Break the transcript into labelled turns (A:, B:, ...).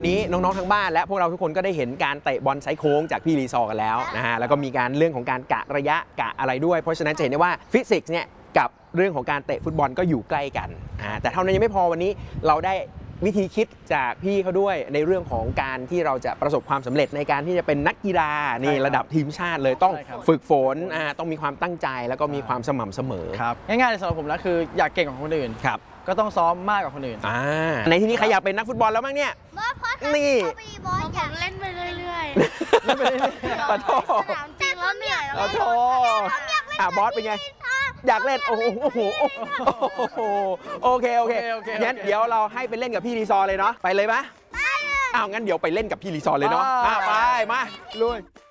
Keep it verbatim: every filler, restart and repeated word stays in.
A: นี้น้องๆทั้งบ้านและพวกเราทุกคนก็ได้เห็นการเตะบอลไซโค้งจากพี่รีซอร์กันแล้วนะฮะแล้วก็มีการเรื่องของการกะระยะกะอะไรด้วยเพราะฉะนั้นจะเห็นได้ว่าฟิสิกส์เนี่ยกับเรื่องของการเตะฟุตบอลก็อยู่ใกล้กันนะแต่เท่านั้นยังไม่พอวันนี้เราได้วิธีคิดจากพี่เขาด้วยในเรื่องของการที่เราจะประสบความสำเร็จในการที่จะเป็นนักกีฬานี่ระดับทีมชาติเลยต้องฝึกฝนต้องมีความตั้งใจแล้วก็มีความสม่ำเสมอ
B: ครับง่ายๆสำหรับผมแล้วคืออยากเก่งกว่าคนอื่น
A: ครับ
B: ก็ต้องซ้อมมากกว่าคนอื่น
A: อ่าในที่นี้ใครอยากเป็นนักฟุตบอลแล้วบ้างเนี่ย
C: นี่บอลอยากเล่นไปเรื่อยๆ
B: เล่นไปเรื่อย
A: ๆปะโถ
C: สนามจริงแล้วเหนื่อย
A: ปะโถอ่ะบอสเป็นไงอยากเล่นโอ้โหโอ้โหโอเคโอเคงั้นเดี๋ยวเราให้ไปเล่นกับพี่รีซอร์เลยเนาะไปเลยไหมอ้าวงั้นเดี๋ยวไปเล่นกับพี่รีซอร์เลยเนาะไปมาลุย